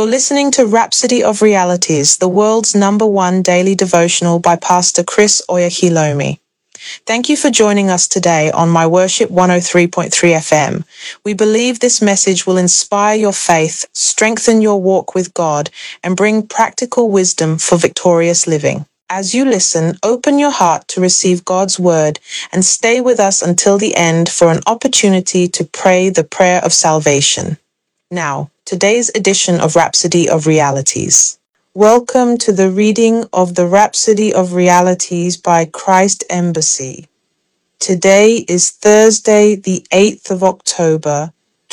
for listening to Rhapsody of Realities, the world's #1 daily devotional by Pastor Chris Oyakhilome. Thank you for joining us today on My Worship 103.3 FM. We believe this message will inspire your faith, strengthen your walk with God, and bring practical wisdom for victorious living. As you listen, open your heart to receive God's word and stay with us until the end for an opportunity to pray the prayer of salvation. Now, today's edition of Rhapsody of Realities. Welcome to the reading of the Rhapsody of Realities by Christ Embassy. Today is Thursday, the 8th of October,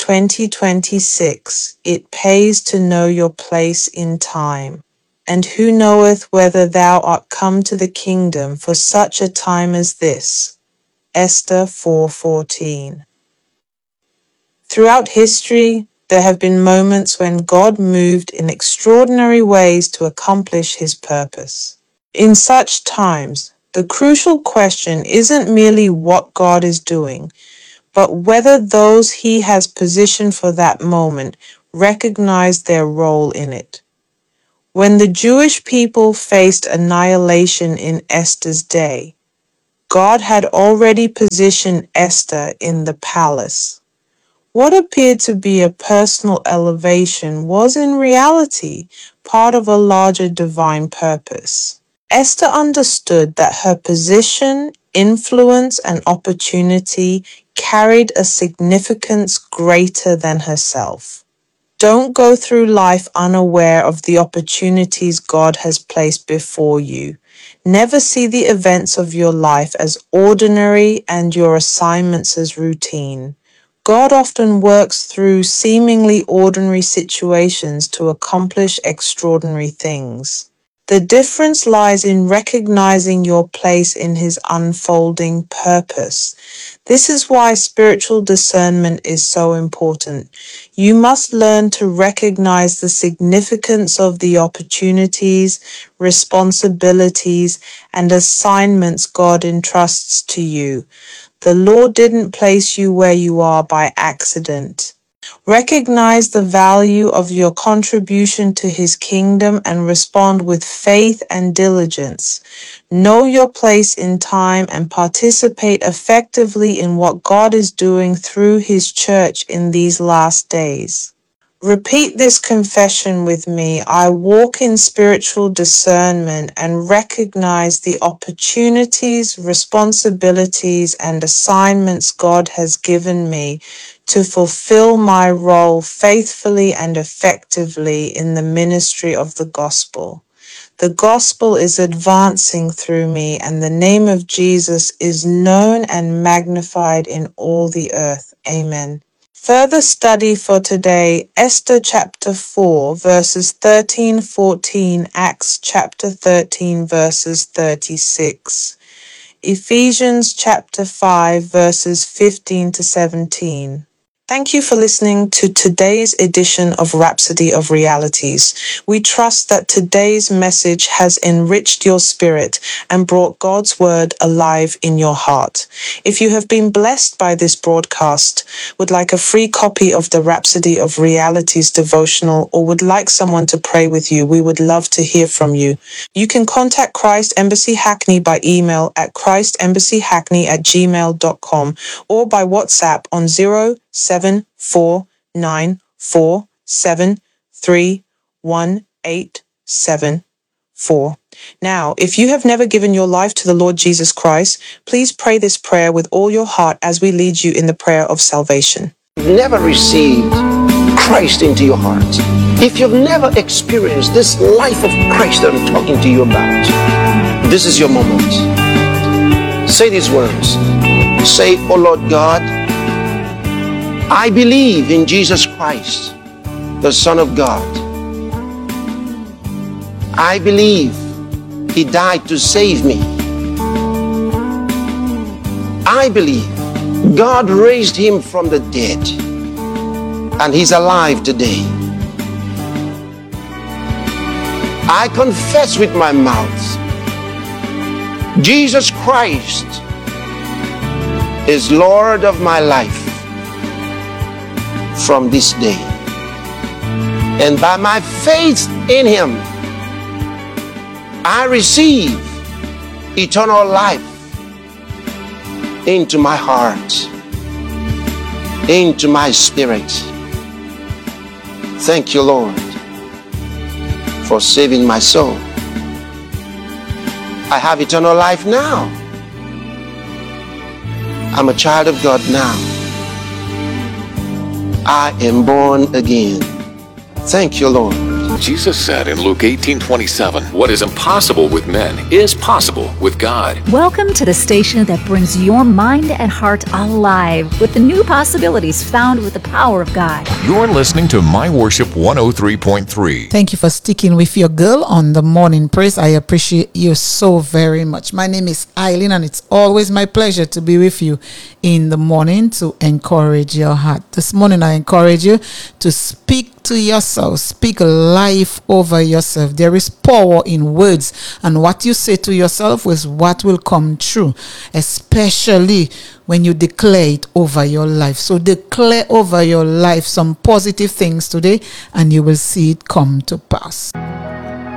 2026. It pays to know your place in time. And who knoweth whether thou art come to the kingdom for such a time as this? Esther 4:14. Throughout history, there have been moments when God moved in extraordinary ways to accomplish his purpose. In such times, the crucial question isn't merely what God is doing, but whether those he has positioned for that moment recognize their role in it. When the Jewish people faced annihilation in Esther's day, God had already positioned Esther in the palace. What appeared to be a personal elevation was in reality part of a larger divine purpose. Esther understood that her position, influence, and opportunity carried a significance greater than herself. Don't go through life unaware of the opportunities God has placed before you. Never see the events of your life as ordinary and your assignments as routine. God often works through seemingly ordinary situations to accomplish extraordinary things. The difference lies in recognizing your place in his unfolding purpose. This is why spiritual discernment is so important. You must learn to recognize the significance of the opportunities, responsibilities, and assignments God entrusts to you. The Lord didn't place you where you are by accident. Recognize the value of your contribution to his kingdom and respond with faith and diligence. Know your place in time and participate effectively in what God is doing through his church in these last days. Repeat this confession with me. I walk in spiritual discernment and recognize the opportunities, responsibilities, and assignments God has given me to fulfill my role faithfully and effectively in the ministry of the gospel. The gospel is advancing through me, and the name of Jesus is known and magnified in all the earth. Amen. Further study for today, Esther chapter 4, verses 13-14, Acts chapter 13, verses 36, Ephesians chapter 5, verses 15-17. Thank you for listening to today's edition of Rhapsody of Realities. We trust that today's message has enriched your spirit and brought God's word alive in your heart. If you have been blessed by this broadcast, would like a free copy of the Rhapsody of Realities devotional, or would like someone to pray with you, we would love to hear from you. You can contact Christ Embassy Hackney by email at christembassyhackney@gmail.com or by WhatsApp on 0749473187. Now, if you have never given your life to the Lord Jesus Christ, please pray this prayer with all your heart as we lead you in the prayer of salvation. Never received Christ into your heart, if you've never experienced this life of Christ that I'm talking to you about, this is your moment. Say these words. Say, "Oh Lord God, I believe in Jesus Christ, the Son of God. I believe he died to save me. I believe God raised him from the dead, and he's alive today. I confess with my mouth, Jesus Christ is Lord of my life from this day. And by my faith in him, I receive eternal life into my heart, into my spirit. Thank you, Lord, for saving my soul. I have eternal life now. I'm a child of God now. I am born again. Thank you, Lord. Jesus said in Luke 18:27, "What is impossible with men is possible with God." Welcome to the station that brings your mind and heart alive with the new possibilities found with the power of God. You're listening to My Worship 103.3. Thank you for sticking with your girl on the morning praise. I appreciate you so very much. My name is Eileen, and it's always my pleasure to be with you in the morning to encourage your heart. This morning, I encourage you to speak to yourself. Speak life over yourself. There is power in words, and what you say to yourself is what will come true, especially when you declare it over your life. So declare over your life some positive things today, and you will see it come to pass.